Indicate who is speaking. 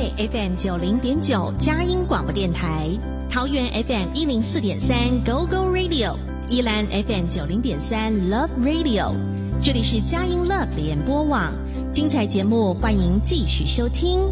Speaker 1: 北 FM 90.9佳音广播电台，桃园 FM 104.3 Go Go Radio， 宜兰 FM 90.3 Love Radio。这里是佳音 Love 联播网，精彩节目欢迎继续收听。